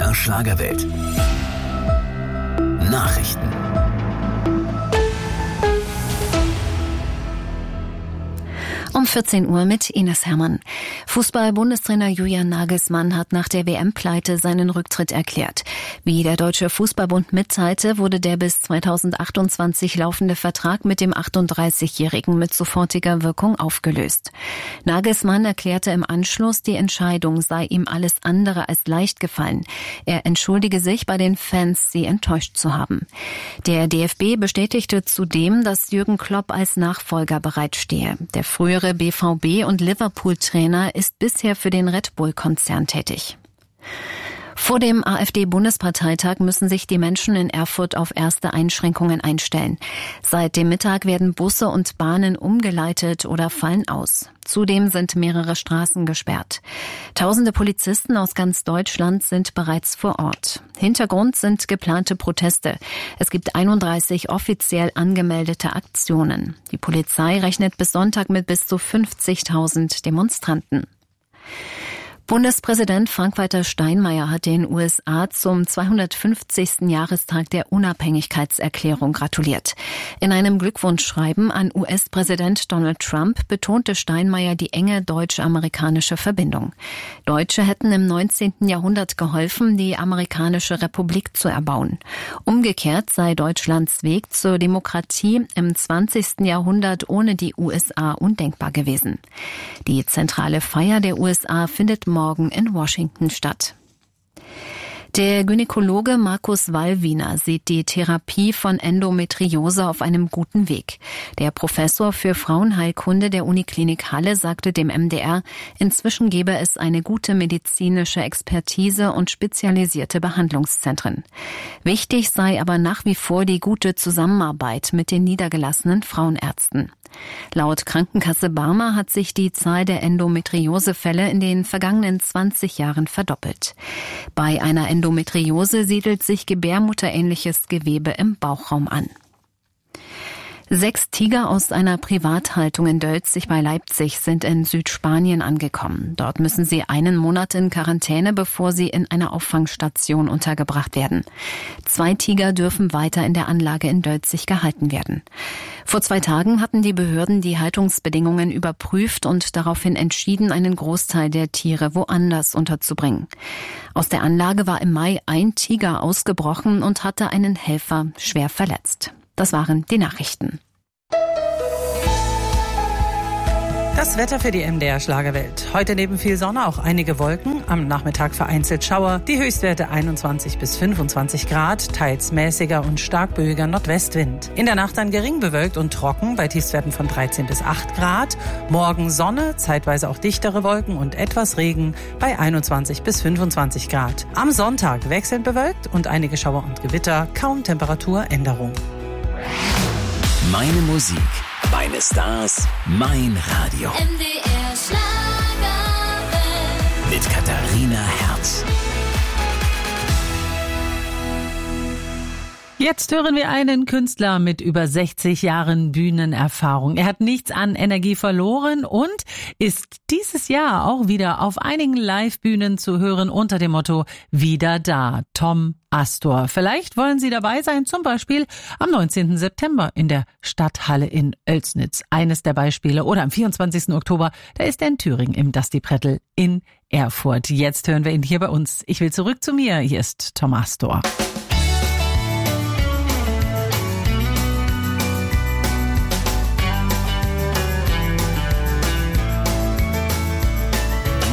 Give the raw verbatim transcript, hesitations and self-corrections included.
R Schlagerwelt. Nachrichten. Um vierzehn Uhr mit Ines Hermann. Fußball-Bundestrainer Julian Nagelsmann hat nach der W M-Pleite seinen Rücktritt erklärt. Wie der Deutsche Fußballbund mitteilte, wurde der bis zweitausendachtundzwanzig laufende Vertrag mit dem achtunddreißigjährigen mit sofortiger Wirkung aufgelöst. Nagelsmann erklärte im Anschluss, die Entscheidung sei ihm alles andere als leicht gefallen. Er entschuldige sich bei den Fans, sie enttäuscht zu haben. Der D F B bestätigte zudem, dass Jürgen Klopp als Nachfolger bereitstehe. Der frühere B V B- und Liverpool-Trainer ist bisher für den Red Bull-Konzern tätig. Vor dem AfD-Bundesparteitag müssen sich die Menschen in Erfurt auf erste Einschränkungen einstellen. Seit dem Mittag werden Busse und Bahnen umgeleitet oder fallen aus. Zudem sind mehrere Straßen gesperrt. Tausende Polizisten aus ganz Deutschland sind bereits vor Ort. Hintergrund sind geplante Proteste. Es gibt einunddreißig offiziell angemeldete Aktionen. Die Polizei rechnet bis Sonntag mit bis zu fünfzigtausend Demonstranten. Bundespräsident Frank-Walter Steinmeier hat den U S A zum zweihundertfünfzigsten Jahrestag der Unabhängigkeitserklärung gratuliert. In einem Glückwunschschreiben an U S-Präsident Donald Trump betonte Steinmeier die enge deutsch-amerikanische Verbindung. Deutsche hätten im neunzehnten Jahrhundert geholfen, die amerikanische Republik zu erbauen. Umgekehrt sei Deutschlands Weg zur Demokratie im zwanzigsten Jahrhundert ohne die U S A undenkbar gewesen. Die zentrale Feier der U S A findet morgen morgen in Washington statt. Der Gynäkologe Markus Wallwiener sieht die Therapie von Endometriose auf einem guten Weg. Der Professor für Frauenheilkunde der Uniklinik Halle sagte dem M D R, inzwischen gebe es eine gute medizinische Expertise und spezialisierte Behandlungszentren. Wichtig sei aber nach wie vor die gute Zusammenarbeit mit den niedergelassenen Frauenärzten. Laut Krankenkasse Barmer hat sich die Zahl der Endometriosefälle in den vergangenen zwanzig Jahren verdoppelt. Bei einer Endometriose siedelt sich gebärmutterähnliches Gewebe im Bauchraum an. Sechs Tiger aus einer Privathaltung in Dölzig bei Leipzig sind in Südspanien angekommen. Dort müssen sie einen Monat in Quarantäne, bevor sie in einer Auffangstation untergebracht werden. Zwei Tiger dürfen weiter in der Anlage in Dölzig gehalten werden. Vor zwei Tagen hatten die Behörden die Haltungsbedingungen überprüft und daraufhin entschieden, einen Großteil der Tiere woanders unterzubringen. Aus der Anlage war im Mai ein Tiger ausgebrochen und hatte einen Helfer schwer verletzt. Das waren die Nachrichten. Das Wetter für die M D R Schlagerwelt. Heute neben viel Sonne auch einige Wolken, am Nachmittag vereinzelt Schauer, die Höchstwerte einundzwanzig bis fünfundzwanzig Grad, teils mäßiger und stark böiger Nordwestwind. In der Nacht dann gering bewölkt und trocken bei Tiefstwerten von dreizehn bis acht Grad. Morgen Sonne, zeitweise auch dichtere Wolken und etwas Regen bei einundzwanzig bis fünfundzwanzig Grad. Am Sonntag wechselnd bewölkt und einige Schauer und Gewitter, kaum Temperaturänderung. Meine Musik, meine Stars, mein Radio. M D R Schlagerwelt. Mit Katharina Herz. Jetzt hören wir einen Künstler mit über sechzig Jahren Bühnenerfahrung. Er hat nichts an Energie verloren und ist dieses Jahr auch wieder auf einigen Live-Bühnen zu hören unter dem Motto Wieder da, Tom Astor. Vielleicht wollen Sie dabei sein, zum Beispiel am neunzehnten September in der Stadthalle in Oelsnitz. Eines der Beispiele. Oder am vierundzwanzigsten Oktober, da ist er in Thüringen im Dusty Prettel in Erfurt. Jetzt hören wir ihn hier bei uns. Ich will zurück zu mir. Hier ist Tom Astor.